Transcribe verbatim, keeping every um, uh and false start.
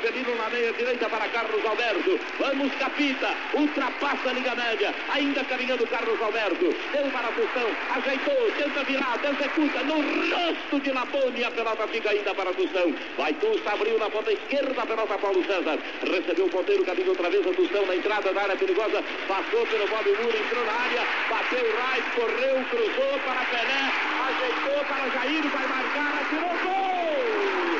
Avelino na meia direita para Carlos Alberto. Vamos, Capita, ultrapassa a linha média, ainda caminhando Carlos Alberto. Deu para Tostão, ajeitou, tenta virar, executa no rosto de Labone. A pelota fica ainda para Tostão. Vai Tusta, abriu na ponta esquerda, a pelota Paulo César. Recebeu o ponteiro, caminho outra vez a Tostão na entrada da área perigosa. Passou pelo Bob Muro, entrou na área, bateu o Rais, correu, cruzou para Pelé, ajeitou para Jair, vai marcar, atirou gol!